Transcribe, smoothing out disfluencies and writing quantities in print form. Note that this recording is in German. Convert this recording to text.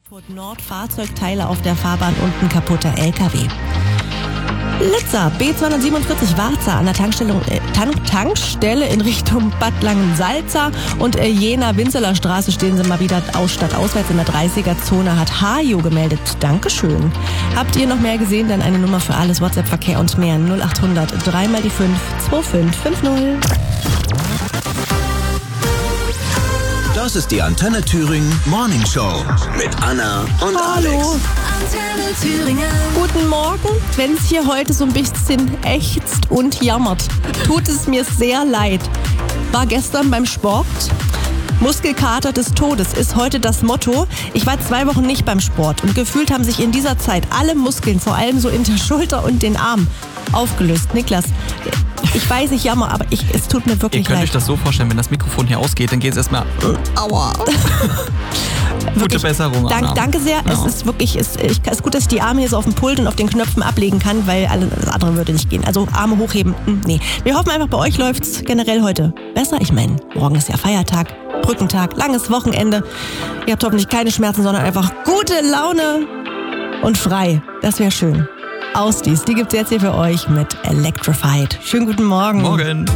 Frankfurt Nord, Fahrzeugteile auf der Fahrbahn und ein kaputter LKW. Litzer, B247 Warza an der Tankstelle in Richtung Bad Langensalza und Jena-Winzeler Straße stehen sie mal wieder auswärts in der 30er-Zone, hat Hajo gemeldet. Dankeschön. Habt ihr noch mehr gesehen? Dann eine Nummer für alles, WhatsApp-Verkehr und mehr. 0800 3 mal die 5 2550. Das ist die Antenne Thüringen Morning Show mit Anna und Hallo. Alex. Antenne Thüringen. Guten Morgen. Wenn es hier heute so ein bisschen ächzt und jammert, tut es mir sehr leid. War gestern beim Sport. Muskelkater des Todes ist heute das Motto. Ich war 2 Wochen nicht beim Sport und gefühlt haben sich in dieser Zeit alle Muskeln, vor allem so in der Schulter und den Armen, aufgelöst. Niklas, ich weiß, ich jammer, aber es tut mir wirklich leid. Ihr könnt euch das so vorstellen, wenn das Mikrofon hier ausgeht, dann geht es erstmal aua. Gute Besserung, Anna. Danke sehr. Ja. Es ist wirklich, es ist gut, dass ich die Arme hier so auf dem Pult und auf den Knöpfen ablegen kann, weil alles andere würde nicht gehen. Also Arme hochheben, nee. Wir hoffen einfach, bei euch läuft's generell heute besser. Ich meine, morgen ist ja Feiertag, Brückentag, langes Wochenende. Ihr habt hoffentlich keine Schmerzen, sondern einfach gute Laune und frei. Das wäre schön. Ausdies, die gibt's jetzt hier für euch mit Electrified. Schönen guten Morgen. Morgen.